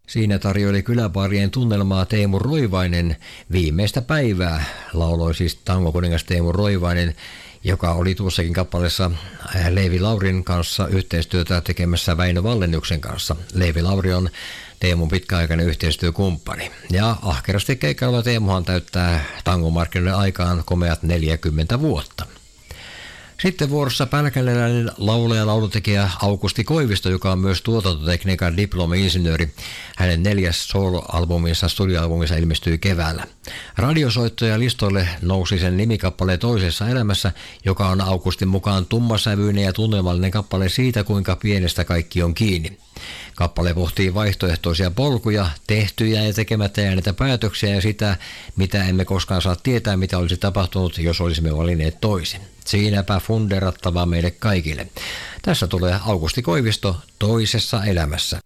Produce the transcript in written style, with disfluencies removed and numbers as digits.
Siinä tarjoili kyläbaarien tunnelmaa Teemu Roivainen. Viimeistä päivää lauloi siis tangokuningas Teemu Roivainen, joka oli tuossakin kappaleessa Leevi Laurin kanssa yhteistyötä tekemässä Väinö Vallennuksen kanssa. Leevi Lauri on Teemun pitkäaikainen yhteistyökumppani. Ja ahkerasti keikalla Teemuhan täyttää tangomarkkinoiden aikaan komeat 40 vuotta. Sitten vuorossa pälkäneläinen laulaja ja laulutekijä Aukusti Koivisto, joka on myös tuotantotekniikan diplomi-insinööri. Hänen 4. soloalbuminsa, studioalbuminsa ilmestyi keväällä. Radiosoittoja listoille nousi sen nimikappale Toisessa elämässä, joka on Augustin mukaan tummasävyinen ja tunnelmallinen kappale siitä, kuinka pienestä kaikki on kiinni. Kappale pohtii vaihtoehtoisia polkuja, tehtyjä ja tekemättä jääneitä päätöksiä ja sitä, mitä emme koskaan saa tietää, mitä olisi tapahtunut, jos olisimme valinneet toisin. Siinäpä funderattavaa meille kaikille. Tässä tulee Aukusti Koivisto Toisessa elämässä.